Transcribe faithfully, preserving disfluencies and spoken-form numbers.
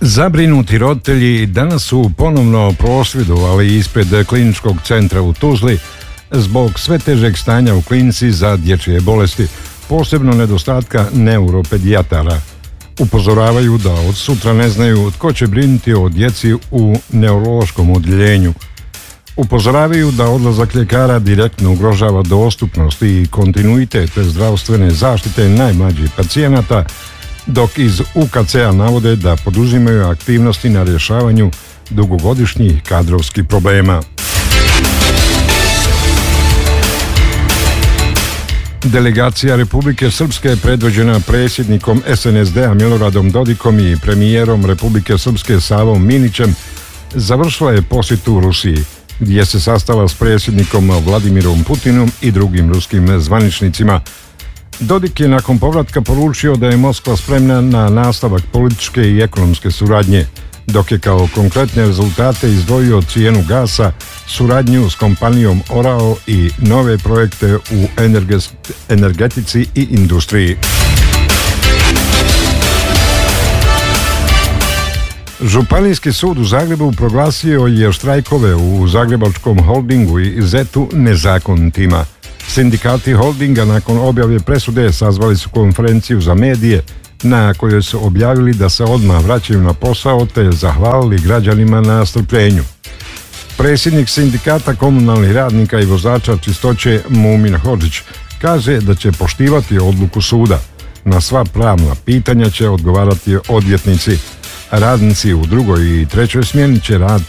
Zabrinuti roditelji danas su ponovno prosvjedovali ispred kliničkog centra u Tuzli zbog sve težeg stanja u klinici za dječje bolesti, posebno nedostatka neuropedijatara. Upozoravaju da od sutra ne znaju tko će brinuti o djeci u neurološkom odjeljenju. Upozoravaju da odlazak ljekara direktno ugrožava dostupnost i kontinuitet zdravstvene zaštite najmlađih pacijenata, dok iz U K C-a navode da poduzimaju aktivnosti na rješavanju dugogodišnjih kadrovskih problema. Delegacija Republike Srpske predvođena predsjednikom S N S D-a Miloradom Dodikom i premijerom Republike Srpske Savom Minićem završila je posjetu Rusiji, gdje se sastala s predsjednikom Vladimirom Putinom i drugim ruskim zvaničnicima. Dodik je nakon povratka poručio da je Moskva spremna na nastavak političke i ekonomske suradnje, dok je kao konkretne rezultate izdvojio cijenu gasa, suradnju s kompanijom Orao i nove projekte u energetici i industriji. Županijski sud u Zagrebu proglasio je štrajkove u Zagrebačkom holdingu i zetu nezakonitima. Sindikati holdinga nakon objave presude sazvali su konferenciju za medije na kojoj su objavili da se odmah vraćaju na posao te zahvalili građanima na strpljenju. Predsjednik sindikata komunalnih radnika i vozača čistoće Mumin Hodžić kaže da će poštivati odluku suda. Na sva pravna pitanja će odgovarati odvjetnici. Radnici u drugoj i trećoj smjeni će rad